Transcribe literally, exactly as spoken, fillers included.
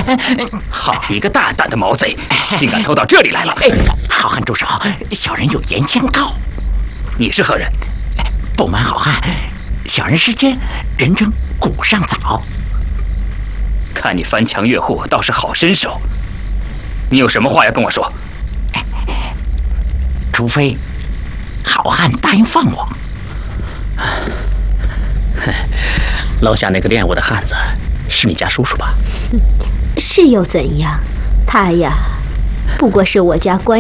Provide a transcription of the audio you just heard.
好一个大胆的毛贼，竟敢偷到这里来了！ 好汉住手，小人有言相告。 你是何人？ 不瞒好汉，小人世间人称古上早。 看你翻墙越户，倒是好身手。你有什么话要跟我说？ 除非好汉答应放我。 楼下那个练武的汉子是你家叔叔吧？ 是又怎样？他呀，不过是我家官